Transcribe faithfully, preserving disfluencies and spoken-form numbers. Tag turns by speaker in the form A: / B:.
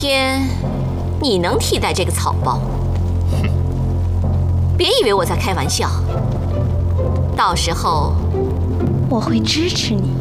A: 天，你能替代这个草包？别以为我在开玩笑，到时候
B: 我会支持你。